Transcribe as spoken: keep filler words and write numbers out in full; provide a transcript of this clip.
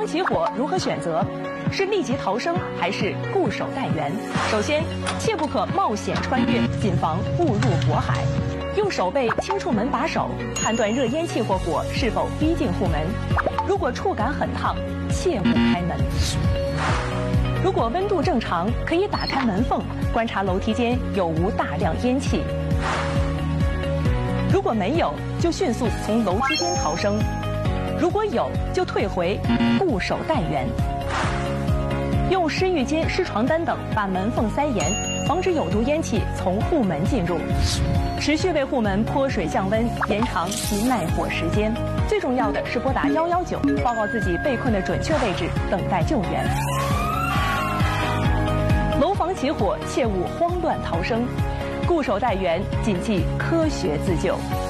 房起火如何选择？是立即逃生还是固守待援？首先，切不可冒险穿越，谨防误入火海。用手背轻触门把手，判断热烟气或火是否逼近户门。如果触感很烫，切勿开门。如果温度正常，可以打开门缝，观察楼梯间有无大量烟气。如果没有，就迅速从楼梯间逃生；如果有，就退回，固守待援。用湿浴巾、湿床单等把门缝塞严，防止有毒烟气从户门进入。持续为户门泼水降温，延长其耐火时间。最重要的是拨打一一九，报告自己被困的准确位置，等待救援。楼房起火，切勿慌乱逃生，固守待援，谨记科学自救。